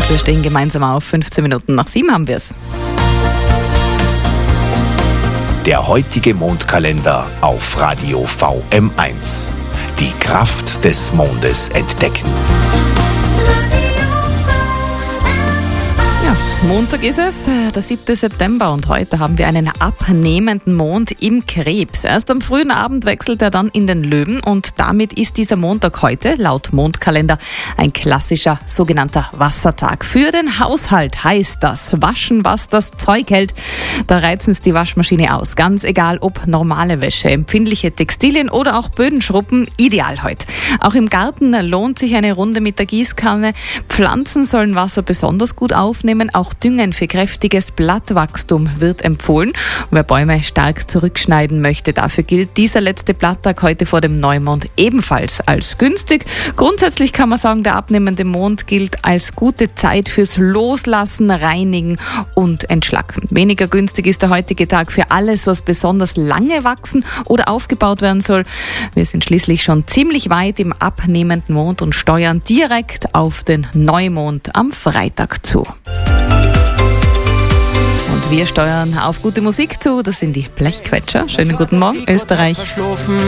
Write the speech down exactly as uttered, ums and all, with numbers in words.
Und wir stehen gemeinsam auf. fünfzehn Minuten nach sieben haben wir es. Der heutige Mondkalender auf Radio V M eins. Die Kraft des Mondes entdecken. Montag ist es, der siebte September, und heute haben wir einen abnehmenden Mond im Krebs. Erst am frühen Abend wechselt er dann in den Löwen und damit ist dieser Montag heute, laut Mondkalender, ein klassischer sogenannter Wassertag. Für den Haushalt heißt das waschen, was das Zeug hält. Da reizen es die Waschmaschine aus. Ganz egal, ob normale Wäsche, empfindliche Textilien oder auch Bödenschruppen, ideal heute. Auch im Garten lohnt sich eine Runde mit der Gießkanne. Pflanzen sollen Wasser besonders gut aufnehmen, auch Düngen für kräftiges Blattwachstum wird empfohlen. Und wer Bäume stark zurückschneiden möchte, dafür gilt dieser letzte Blatttag heute vor dem Neumond ebenfalls als günstig. Grundsätzlich kann man sagen, der abnehmende Mond gilt als gute Zeit fürs Loslassen, Reinigen und Entschlacken. Weniger günstig ist der heutige Tag für alles, was besonders lange wachsen oder aufgebaut werden soll. Wir sind schließlich schon ziemlich weit im abnehmenden Mond und steuern direkt auf den Neumond am Freitag zu. Wir steuern auf gute Musik zu, das sind die Blechquetscher. Schönen guten Morgen, Österreich.